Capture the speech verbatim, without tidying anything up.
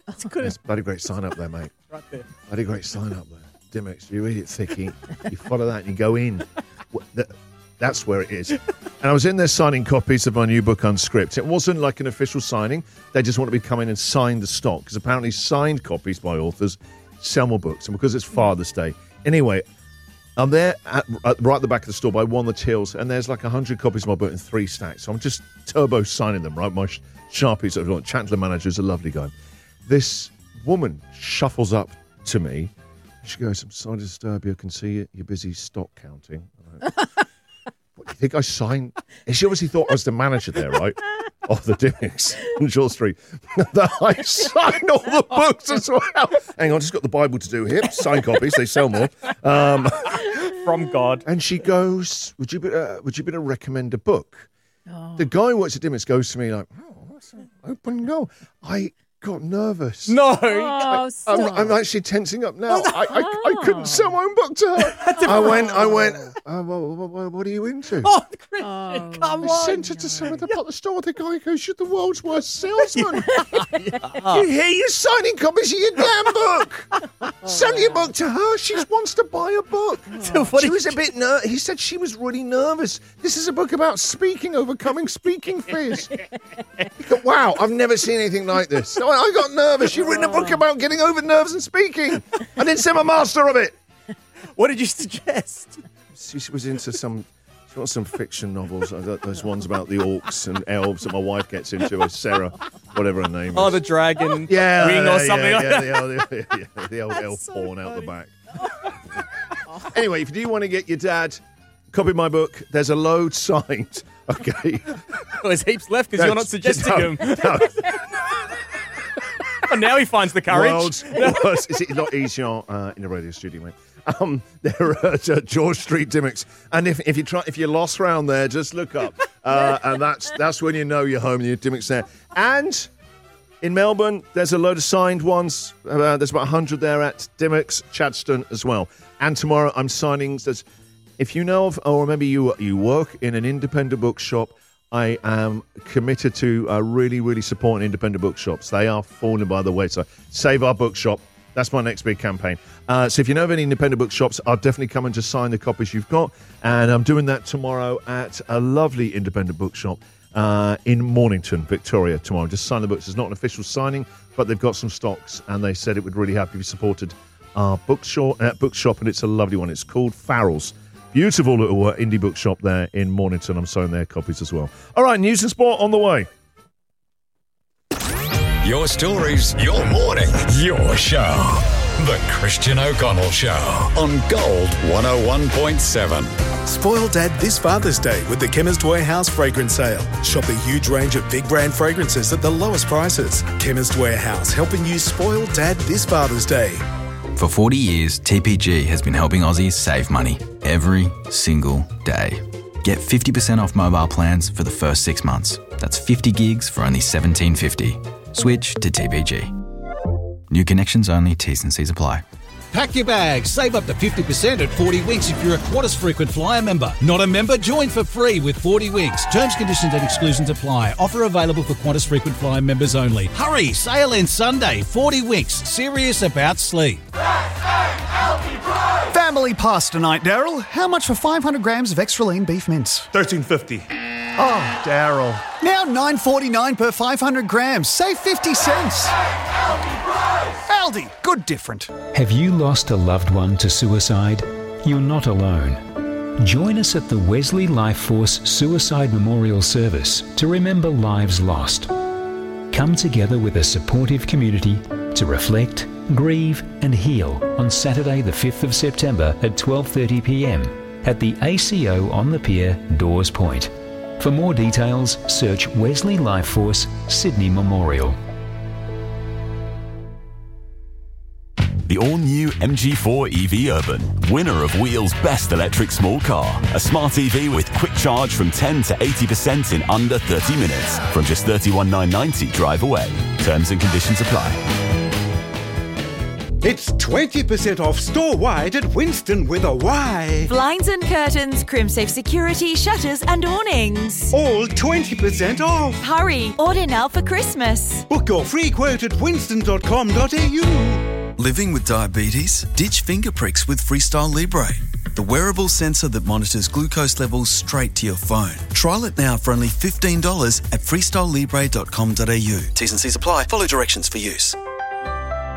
It's good. It's bloody great sign up there, mate. Right there. Bloody great sign up there. Dimmicks, you read it thicky, you follow that and you go in. That's where it is. And I was in there signing copies of my new book, Unscript. It wasn't like an official signing. They just wanted me to come in and sign the stock, because apparently signed copies by authors sell more books, and because it's Father's Day. Anyway, I'm there at, at, right at the back of the store by one of the tills, and there's like one hundred copies of my book in three stacks. So I'm just turbo signing them, right? My Sharpies, I've got Chandler manager is a lovely guy. This woman shuffles up to me. She goes, I'm sorry to disturb you. I can see you. You're busy stock counting. What, do you think I signed? And she obviously thought I was the manager there, right? Of the Dimmicks on Shore Street. That I signed all the books as well. Hang on, I just got the Bible to do here. Sign copies, they sell more. Um, From God. And she goes, would you be, uh, would you be able to recommend a book? Oh. The guy who works at Dimmicks goes to me like, oh, that's an open goal. I got nervous. No. Oh, stop. I'm, I'm actually tensing up now. I, I, I couldn't sell my own book to her. I went, I went, uh, what, what, what are you into? Oh, Christian, Oh, come I on. sent her to someone at the store. The guy goes, you're the world's worst salesman. You hear you signing copies of your damn book. Sell your book to her. She wants to buy a book. So what She did was you- a bit nervous. He said she was really nervous. This is a book about speaking, overcoming speaking fears. He go, wow, I've never seen anything like this. So I got nervous. You've written a book about getting over nerves and speaking. I didn't say I'm a master of it. What did you suggest? She was into some, she wants some fiction novels. I got those ones about the orcs and elves that my wife gets into. Or Sarah, whatever her name is. Oh, the dragon yeah, ring yeah, or something yeah, like yeah, that. the old, yeah, the old elf so porn out the funny. back. Anyway, if you do want to get your dad copy of my book, there's a load signed. Okay. Well, there's heaps left because you're not suggesting no, them. No. Oh, now he finds the courage. World's worst. Is it a lot easier uh, in a radio studio, mate? Um, they're at uh, George Street Dimmicks, and if if you try if you're lost round there, just look up, uh, and that's that's when you know you're home and your Dimmicks there. And in Melbourne, there's a load of signed ones. Uh, there's about one hundred there at Dimmicks, Chadstone as well. And tomorrow I'm signing. There's, if you know of, or maybe you you work in an independent bookshop, I am committed to uh, really, really supporting independent bookshops. They are falling by the wayside. Save our bookshop. That's my next big campaign. Uh, so if you know of any independent bookshops, I'll definitely come and just sign the copies you've got. And I'm doing that tomorrow at a lovely independent bookshop uh, in Mornington, Victoria, tomorrow. Just sign the books. It's not an official signing, but they've got some stocks, and they said it would really help if you supported our bookshop, uh, bookshop, and it's a lovely one. It's called Farrell's. Beautiful little uh, indie bookshop there in Mornington. I'm signing their copies as well. All right, news and sport on the way. Your stories, your morning, your show. The Christian O'Connell Show on Gold one oh one point seven. Spoil Dad this Father's Day with the Chemist Warehouse fragrance sale. Shop a huge range of big brand fragrances at the lowest prices. Chemist Warehouse, helping you spoil Dad this Father's Day. For forty years, T P G has been helping Aussies save money every single day. Get fifty percent off mobile plans for the first six months. That's fifty gigs for only seventeen fifty. Switch to T P G. New connections only, T's and C's apply. Pack your bags. Save up to fifty percent at forty Winks if you're a Qantas Frequent Flyer member. Not a member? Join for free with forty Winks. Terms, conditions and exclusions apply. Offer available for Qantas Frequent Flyer members only. Hurry! Sale ends Sunday. forty Winks. Serious about sleep. Family pass tonight, Daryl. How much for five hundred grams of extra lean beef mince? thirteen fifty. Oh, Daryl. Now nine forty-nine per five hundred grams. Save fifty cents. Aldi, good different. Have you lost a loved one to suicide? You're not alone. Join us at the Wesley Life Force Suicide Memorial Service to remember lives lost. Come together with a supportive community to reflect, grieve and heal on Saturday the fifth of September at twelve thirty p m at the A C O on the Pier, Dawes Point. For more details, search Wesley Life Force Sydney Memorial. The all-new M G four E V Urban, winner of Wheel's Best Electric Small Car. A smart E V with quick charge from ten to eighty percent in under thirty minutes. From just thirty-one thousand nine hundred ninety drive away. Terms and conditions apply. It's twenty percent off store-wide at Winston with a Y. Blinds and curtains, CrimSafe security, shutters and awnings. All twenty percent off. Hurry, order now for Christmas. Book your free quote at winston dot com dot a u. Living with diabetes? Ditch finger pricks with Freestyle Libre, the wearable sensor that monitors glucose levels straight to your phone. Trial it now for only fifteen dollars at freestyle libre dot com dot a u. T's and C's apply. Follow directions for use.